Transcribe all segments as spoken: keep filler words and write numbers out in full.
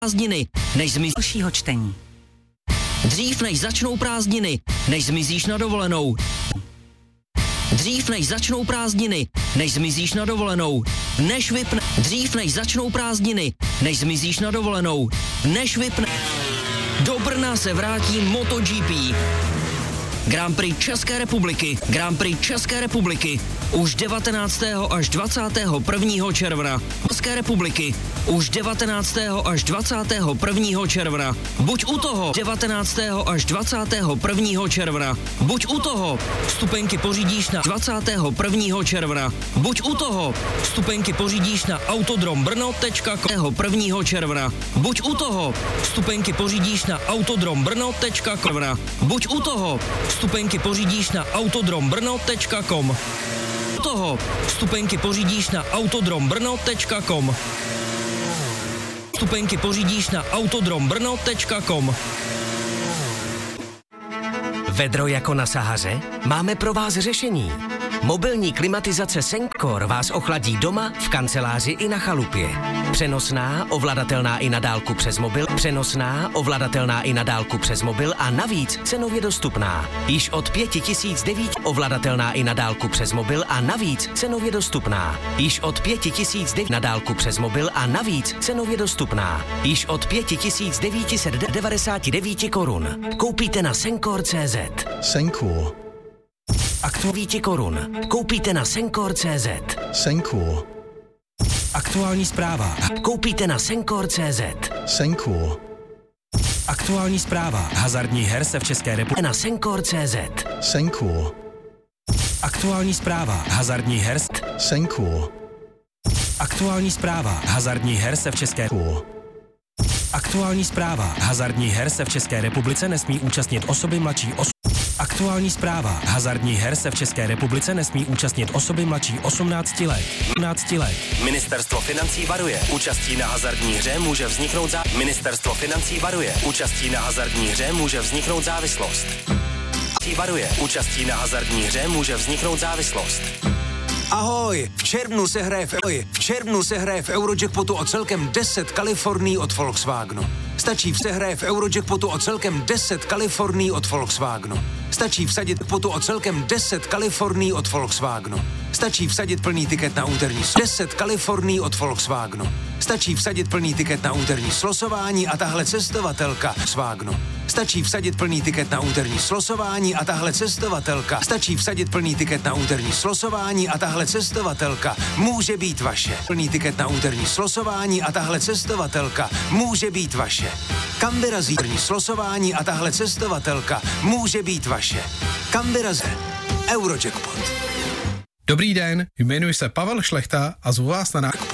prázdniny, než zmizíš dalšího čtení. Dřív než začnou prázdniny, než zmizíš na dovolenou. Dřív než začnou prázdniny, než zmizíš na dovolenou. Než vypne. Dřív než začnou prázdniny, než zmizíš na dovolenou. Než vypne. Do Brna se vrátí MotoGP. Grand Prix České republiky. Grand Prix České republiky. Už devatenáctého až dvacátého prvního června. České republiky. Už devatenáctého až dvacátého prvního června. Buď u toho. devatenáctého až dvacátého prvního června. Buď u toho. Vstupenky pořídíš na dvacátého prvního června. Buď u toho. Vstupenky pořídíš na autodrombrno tečka com prvního června. Buď u toho. Vstupenky pořídíš na autodrombrno tečka com. Buď u toho. Vstupenky pořídíš na autodrombrno tečka com. U toho. Vstupenky pořídíš na autodrombrno tečka com. Vstupenky pořídíš na autodrombrno tečka com. Vedro jako na Sahaře? Máme pro vás řešení. Mobilní klimatizace Sencor vás ochladí doma, v kanceláři i na chalupě. Přenosná, ovladatelná i na dálku přes mobil, přenosná, ovladatelná i na dálku přes mobil a navíc cenově dostupná. Již od pěti tisíc devět ovladatelná i na dálku přes mobil a navíc cenově dostupná. Již od pěti tisíc devět na dálku přes mobil a navíc cenově dostupná. Již od pět tisíc devět set devadesát devět korun. Koupíte na Sencor tečka cé zet. Sencor. Aktuální korun. Koupíte na Sencor tečka cé zet. Sencor. Aktuální zpráva. Koupíte na Sencor tečka cé zet. Sencor. Aktuální zpráva. Hazardních her se v České republice na Sencor tečka cé zet. Sencor. Aktuální zpráva. Hazardních her. Sencor. Aktuální zpráva. Hazardních her se v České Aktuální zpráva. Hazardních her se v České republice nesmí účastnit osoby mladší os... Aktuální zpráva. Hazardních her se v České republice nesmí účastnit osoby mladší osmnácti let. osmnácti let. Ministerstvo financí varuje. Účastí na hazardní hře může vzniknout zá... Ministerstvo financí varuje. Účastí na hazardní hře může vzniknout závislost. Varuje. Účastí na hazardní hře může vzniknout závislost. Ahoj, v červnu se hraje v, v červnu se hraje v Eurojackpotu o celkem deset Kalifornií od Volkswagenu. Stačí v se hraje v Eurojackpotu o celkem deset Kalifornií od Volkswagenu. Stačí vsadit potu o celkem deset Kalifornií od Volkswagenu. Stačí vsadit plný tiket na úterní deset Kalifornií od Volkswagenu. Stačí vsadit plný tiket na úterní slosování a tahle cestovatelka Volkswagenu. Stačí vsadit plný tiket na úterní slosování a tahle cestovatelka. Stačí vsadit plný tiket na úterní slosování a tahle cestovatelka může být vaše. Plný tiket na úterní slosování a tahle cestovatelka může být vaše. Kam vyrazí úterní slosování a tahle cestovatelka může být vaše. Kam vyrazí Eurojackpot. Dobrý den, jmenuji se Pavel Šlechta a zvu vás na nákup.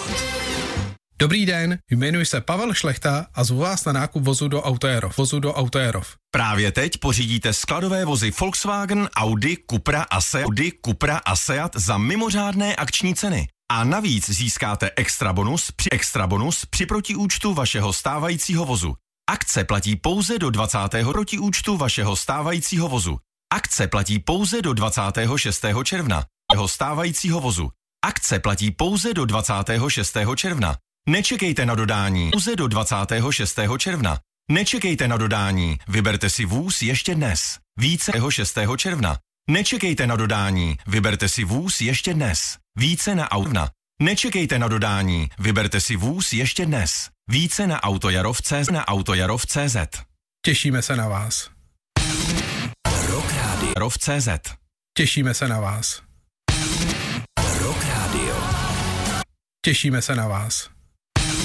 Dobrý den, jmenuji se Pavel Šlechta a zvu vás na nákup vozu do Autoerov. Vozu do Autoerov. Právě teď pořídíte skladové vozy Volkswagen, Audi, Cupra a Seat, Audi, Cupra a Seat za mimořádné akční ceny. A navíc získáte extra bonus při extra bonus při protiúčtu vašeho stávajícího vozu. Akce platí pouze do dvacátého protiúčtu vašeho stávajícího vozu. Akce platí pouze do dvacátého šestého června. Jeho stávajícího vozu. Akce platí pouze do dvacátého šestého června. Nečekejte na dodání. Pouze do dvacátého šestého června. Nečekejte na dodání. Vyberte si vůz ještě dnes. Více šestého června. Nečekejte na dodání. Vyberte si vůz ještě dnes. Více na Autovna. Nečekejte na dodání. Vyberte si vůz ještě dnes. Více na Autojarov tečka cé zet. Na Autojarov tečka cé zet. Těšíme se na vás. Rock Radio. Autojarov tečka cé zet. Těšíme se na vás. Rock Radio. Těšíme se na vás.